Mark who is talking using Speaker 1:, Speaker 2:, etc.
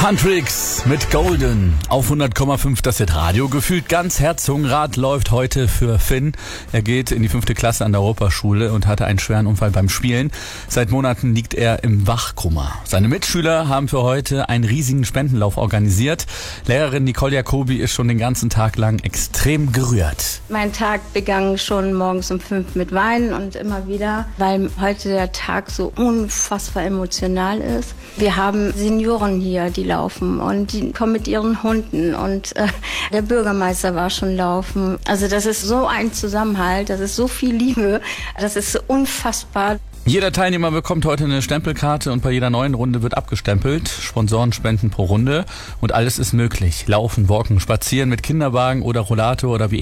Speaker 1: Huntrix mit Golden auf 100,5 das Hitradio. Gefühlt ganz Herzogenrath läuft heute für Finn. Er geht in die 5. Klasse an der Europaschule und hatte einen schweren Unfall beim Spielen. Seit Monaten liegt er im Wachkoma. Seine Mitschüler haben für heute einen riesigen Spendenlauf organisiert. Lehrerin Nicole Jacobi ist schon den ganzen Tag lang extrem gerührt.
Speaker 2: Mein Tag begann schon morgens um 5 mit Weinen und immer wieder, weil heute der Tag so unfassbar emotional ist. Wir haben Senioren hier, die laufen und die kommen mit ihren Hunden und der Bürgermeister war schon laufen. Also das ist so ein Zusammenhalt, das ist so viel Liebe, das ist so unfassbar.
Speaker 1: Jeder Teilnehmer bekommt heute eine Stempelkarte und bei jeder neuen Runde wird abgestempelt. Sponsoren spenden pro Runde und alles ist möglich. Laufen, walken, spazieren mit Kinderwagen oder Rollator oder wie